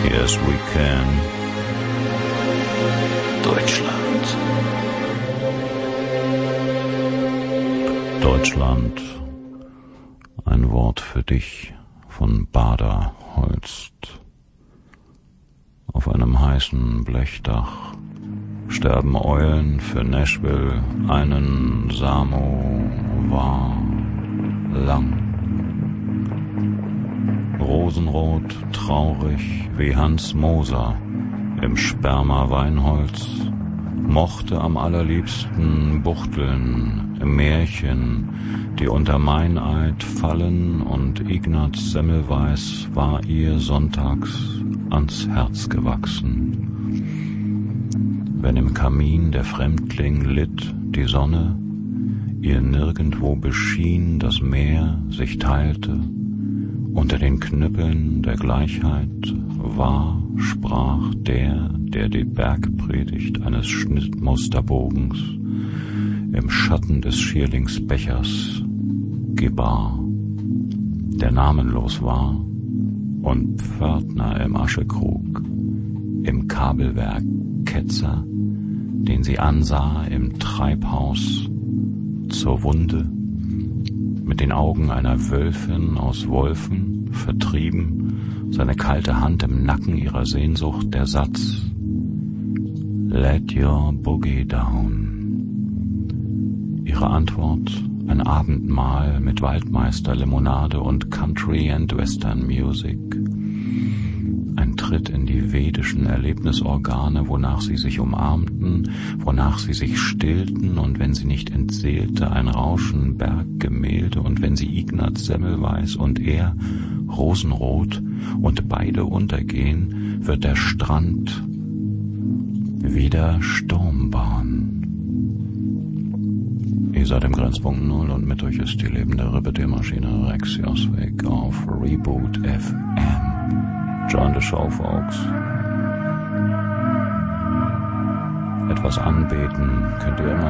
Yes, we can. Deutschland. Deutschland, ein Wort für dich von Bader Holst. Auf einem heißen Blechdach sterben Eulen für Nashville, einen Samovar lang. Rosenrot, traurig wie Hans Moser im Sperma-Weinholz, mochte am allerliebsten Buchteln im Märchen, die unter Meineid fallen, und Ignaz Semmelweis war ihr sonntags ans Herz gewachsen. Wenn im Kamin der Fremdling litt, die Sonne ihr nirgendwo beschien, das Meer sich teilte, unter den Knüppeln der Gleichheit war, sprach der die Bergpredigt eines Schnittmusterbogens im Schatten des Schierlingsbechers gebar, der namenlos war und Pförtner im Aschekrug, im Kabelwerk Ketzer, den sie ansah im Treibhaus zur Wunde, mit den Augen einer Wölfin aus Wolfen vertrieben, seine kalte Hand im Nacken ihrer Sehnsucht, der Satz Let your boogie down. Ihre Antwort ein Abendmahl mit Waldmeister, Limonade und Country and Western Music. Ein Tritt in die vedischen Erlebnisorgane, wonach sie sich umarmten, wonach sie sich stillten, und wenn sie nicht entseelte, ein Rauschen Berggemälde, und wenn sie Ignaz Semmelweis und er Rosenrot und beide untergehen, wird der Strand wieder Sturmbahn. Ihr seid im Grenzpunkt 0 und mit euch ist die lebende Repetiermaschine Rex Joswig auf Reboot FM. Join the show, folks. Etwas anbeten könnt ihr immer